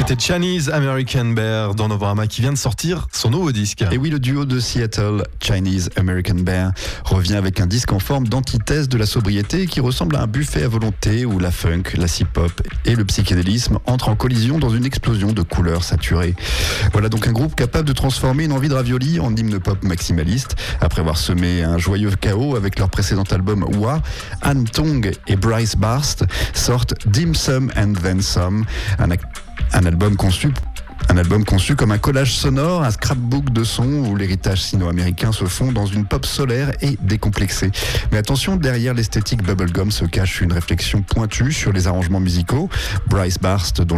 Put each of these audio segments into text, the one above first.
C'était Chinese American Bear dans Novorama qui vient de sortir son nouveau disque. Et oui, le duo de Seattle, Chinese American Bear, revient avec un disque en forme d'antithèse de la sobriété qui ressemble à un buffet à volonté où la funk, la hip-hop et le psychédélisme entrent en collision dans une explosion de couleurs saturées. Voilà donc un groupe capable de transformer une envie de ravioli en hymne pop maximaliste. Après avoir semé un joyeux chaos avec leur précédent album Wa, Han Tong et Bryce Barst sortent Dim Sum and Then Some, un album conçu comme un collage sonore, un scrapbook de sons où l'héritage sino-américain se fond dans une pop solaire et décomplexée. Mais attention, derrière l'esthétique bubblegum se cache une réflexion pointue sur les arrangements musicaux. Bryce Barst, dont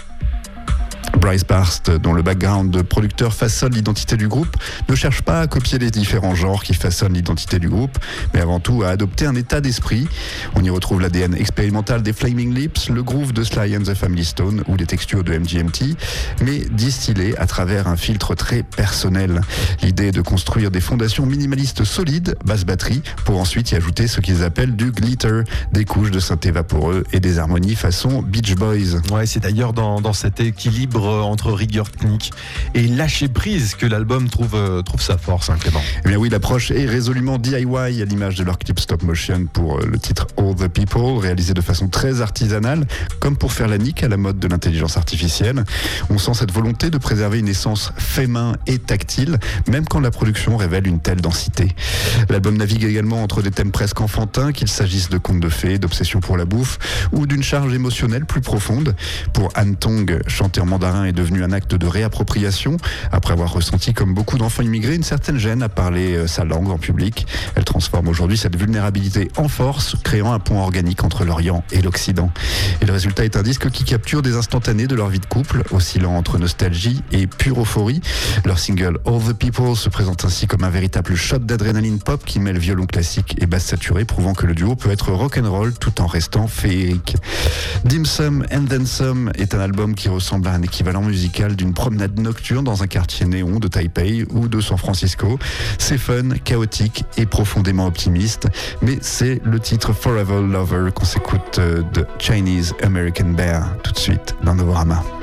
le background de producteur façonne l'identité du groupe, ne cherche pas à copier les différents genres qui façonnent l'identité du groupe, mais avant tout à adopter un état d'esprit. On y retrouve l'ADN expérimental des Flaming Lips, le groove de Sly and the Family Stone ou les textures de MGMT, mais distillé à travers un filtre très personnel. L'idée est de construire des fondations minimalistes solides, basse batterie, pour ensuite y ajouter ce qu'ils appellent du glitter, des couches de synthé vaporeux et des harmonies façon Beach Boys. Ouais, c'est d'ailleurs dans cet équilibre entre rigueur technique et lâcher prise que l'album trouve sa force, hein, Clément. Eh bien oui, l'approche est résolument DIY à l'image de leur clip stop motion pour le titre All the People, réalisé de façon très artisanale, comme pour faire la nique à la mode de l'intelligence artificielle. On sent cette volonté de préserver une essence fait main et tactile, même quand la production révèle une telle densité. L'album navigue également entre des thèmes presque enfantins, qu'il s'agisse de contes de fées, d'obsession pour la bouffe ou d'une charge émotionnelle plus profonde. Pour Han Tong, chanter en mandarin est devenu un acte de réappropriation, après avoir ressenti, comme beaucoup d'enfants immigrés, une certaine gêne à parler sa langue en public. Elle transforme aujourd'hui cette vulnérabilité en force, créant un pont organique entre l'Orient et l'Occident. Et le résultat est un disque qui capture des instantanés de leur vie de couple, oscillant entre nostalgie et pure euphorie. Leur single All the People se présente ainsi comme un véritable shot d'adrénaline pop qui mêle violon classique et basse saturée, prouvant que le duo peut être rock'n'roll tout en restant féerique. Dim Sum and Then Some est un album qui ressemble à un équivalent musical d'une promenade nocturne dans un quartier néon de Taipei ou de San Francisco. C'est fun, chaotique et profondément optimiste, mais c'est le titre Forever Lover qu'on s'écoute de Chinese American Bear tout de suite dans Novorama.